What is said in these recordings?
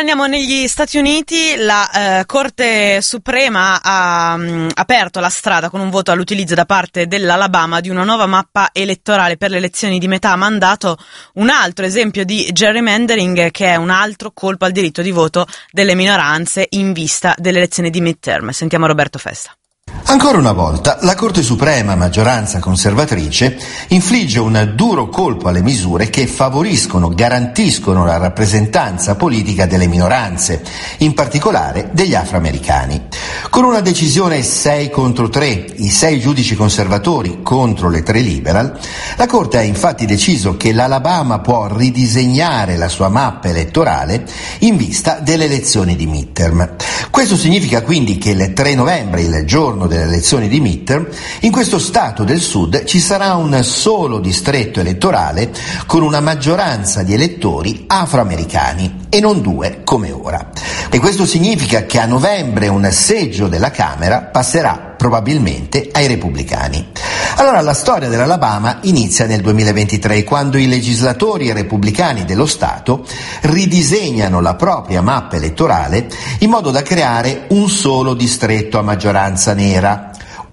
andiamo negli Stati Uniti. La Corte Suprema ha aperto la strada con un voto all'utilizzo da parte dell'Alabama di una nuova mappa elettorale per le elezioni di metà mandato, un altro esempio di gerrymandering che è un altro colpo al diritto di voto delle minoranze in vista delle elezioni di midterm. Sentiamo Roberto Festa. Ancora una volta la Corte Suprema, maggioranza conservatrice, infligge un duro colpo alle misure che garantiscono la rappresentanza politica delle minoranze, in particolare degli afroamericani. Con una decisione 6-3, i 6 giudici conservatori contro le 3 liberal, la Corte ha infatti deciso che l'Alabama può ridisegnare la sua mappa elettorale in vista delle elezioni di midterm. Questo significa quindi che il 3 novembre, il giorno delle elezioni di midterm, in questo stato del sud ci sarà un solo distretto elettorale con una maggioranza di elettori afroamericani e non 2 come ora. E questo significa che a novembre un seggio della Camera passerà probabilmente ai repubblicani. Allora la storia dell'Alabama inizia nel 2023, quando i legislatori repubblicani dello Stato ridisegnano la propria mappa elettorale in modo da creare un solo distretto a maggioranza nera,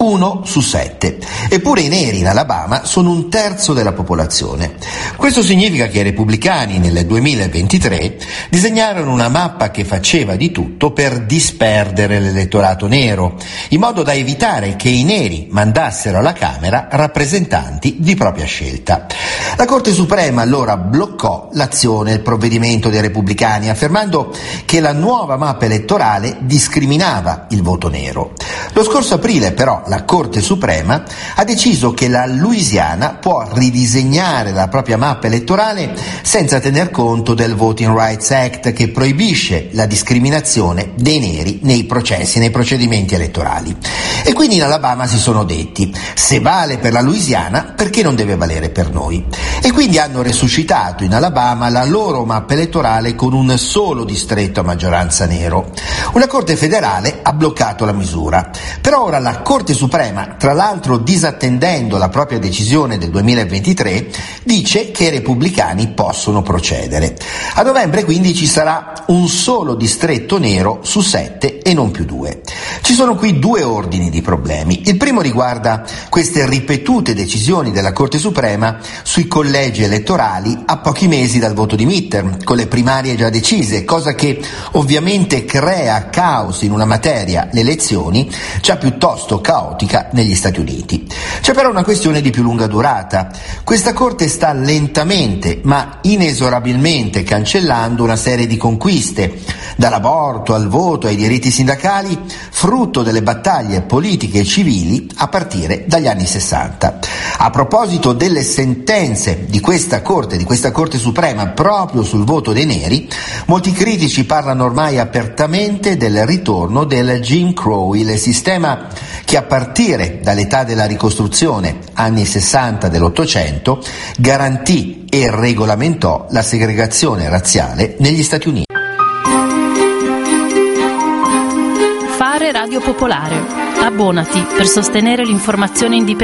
1 su 7. Eppure i neri in Alabama sono 1/3 della popolazione. Questo significa che i repubblicani nel 2023 disegnarono una mappa che faceva di tutto per disperdere l'elettorato nero, in modo da evitare che i neri mandassero alla Camera rappresentanti di propria scelta. La Corte Suprema allora bloccò l'azione e il provvedimento dei repubblicani, affermando che la nuova mappa elettorale discriminava il voto nero. Lo scorso aprile però la Corte Suprema ha deciso che la Louisiana può ridisegnare la propria mappa elettorale senza tener conto del Voting Rights Act, che proibisce la discriminazione dei neri nei procedimenti elettorali. E quindi in Alabama si sono detti: se vale per la Louisiana, perché non deve valere per noi? E quindi hanno resuscitato in Alabama la loro mappa elettorale con un solo distretto a maggioranza nero. Una Corte federale ha bloccato la misura, però ora la Corte Suprema, tra l'altro disattendendo la propria decisione del 2023, dice che i repubblicani possono procedere. A novembre quindi ci sarà un solo distretto nero su 7 e non più 2. Ci sono qui 2 ordini di problemi. Il primo riguarda queste ripetute decisioni della Corte Suprema sui collegi elettorali a pochi mesi dal voto di midterm, con le primarie già decise, cosa che ovviamente crea caos in una materia, le elezioni, già piuttosto caotica negli Stati Uniti. C'è però una questione di più lunga durata. Questa Corte sta lentamente ma inesorabilmente cancellando una serie di conquiste, dall'aborto al voto ai diritti sindacali, frutto delle battaglie politiche e civili a partire dagli anni 60. A proposito delle sentenze di questa Corte Suprema proprio sul voto dei neri, molti critici parlano ormai apertamente del ritorno del Jim Crow, il sistema che a partire dall'età della ricostruzione, anni 60 dell'Ottocento, garantì e regolamentò la segregazione razziale negli Stati Uniti. Fare Radio Popolare. Abbonati per sostenere l'informazione indipendente.